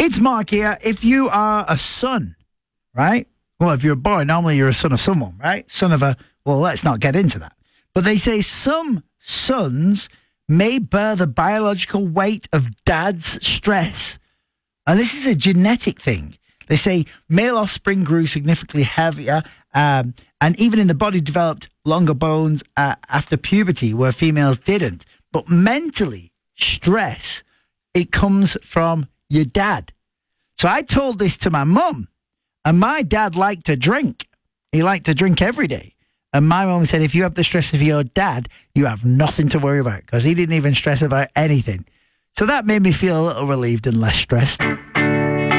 It's Mark here. If you are a son, right? Well, if you're a boy, normally you're a son of someone, right? Son of a, well, let's not get into that. But they say some sons may bear the biological weight of dad's stress. And this is a genetic thing. They say male offspring grew significantly heavier and even in the body developed longer bones after puberty where females didn't. But mentally, stress, it comes from your dad. So I told this to my mum, and my dad liked to drink. He liked to drink every day. And my mum said, if you have the stress of your dad, you have nothing to worry about because he didn't even stress about anything. So that made me feel a little relieved and less stressed.